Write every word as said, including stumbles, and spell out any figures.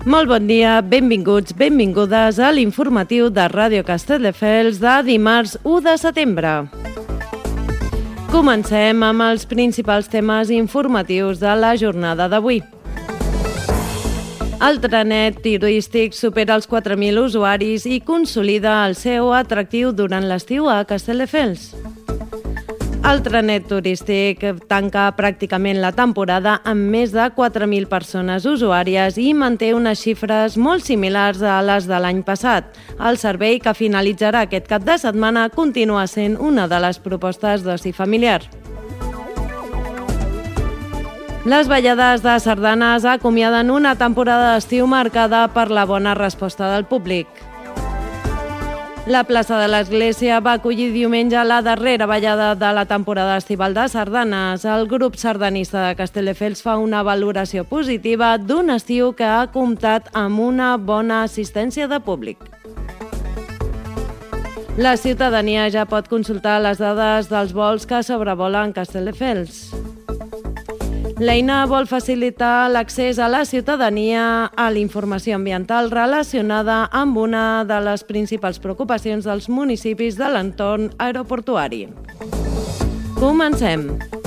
Molt bon dia, benvinguts, benvingudes a l'informatiu de Ràdio Castelldefels de dimarts u de setembre. Comencem amb els principals temes informatius de la jornada d'avui. El trenet turístic supera els quatre mil usuaris i consolida el seu atractiu durant l'estiu a Castelldefels. El trenet turístic tanca pràcticament la temporada amb més de quatre mil persones usuàries i manté unes xifres molt similars a les de l'any passat. El servei, que finalitzarà aquest cap de setmana, continua sent una de les propostes d'oci familiar. Les ballades de sardanes acomiaden una temporada d'estiu marcada per la bona resposta del públic. La plaça de l'Església va acollir diumenge la darrera ballada de la temporada estival de sardanes. El grup sardanista de Castelldefels fa una valoració positiva d'un estiu que ha comptat amb una bona assistència de públic. La ciutadania ja pot consultar les dades dels vols que sobrevolen Castelldefels. L'eina vol facilitar l'accés a la ciutadania a la informació ambiental relacionada amb una de les principals preocupacions dels municipis de l'entorn aeroportuari. Comencem.